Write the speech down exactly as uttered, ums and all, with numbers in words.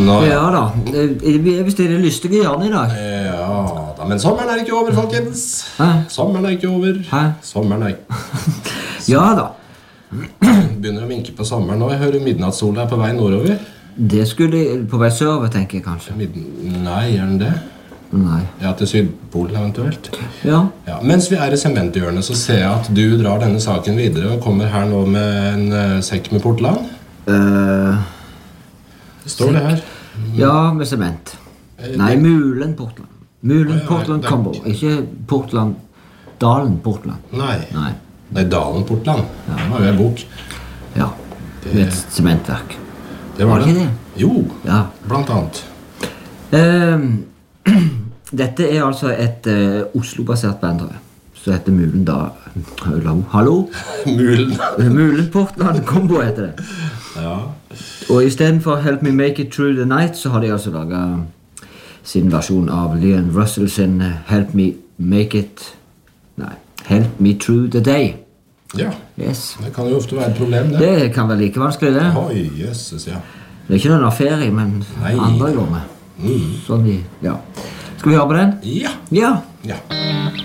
Nå, ja da, vi er vist i det lystige hjørnet i dag. Ja da, men sommeren er ikke over, folkens. Hæ? Sommeren er ikke over. Hæ? Sommeren er Ja da. Begynner å vinke på sommeren nå. Jeg hører midnattssolen er på vei nordover. Det skulle på vei sørover, tenker jeg kanskje. Mid Nei, er den det? Nei. Ja, til Sydpolen eventuelt. Ja. Ja, mens vi er i sementhjørnet, så ser jeg at du drar denne saken videre og kommer her nå med en uh, sekk med Portland. Uh, Står det her? ja, med sement. Nei, Mulen Portland. Mulen Portland Combo. Ikke Portland, Dalen Portland. Nei. Nei. Nei, Dalen Portland. Ja. Det var jo en bok. Ja, det er et sementverk. Det var, var det ikke det? Jo, ja. Blant annet. Uh, dette er altså et uh, Oslo-basert band, så heter Mulen da... Hallo? Hallo? Mulen. Mulen Portland Combo heter det. Ja. Og i stedet for Help Me Make It Through the Night, så har de altså laget sin versjon av Leon Russell sin Help Me Make It... Nei, Help Me Through the Day. Ja, yes. Det kan jo ofte være et problem, det. Det kan være like vanskelig, det. Oi, jøsses, ja. Det er ikke noen affære, men Nei. andre går med. Mm. Sånn de, ja. Skal vi høre på den? Ja. Ja. Ja.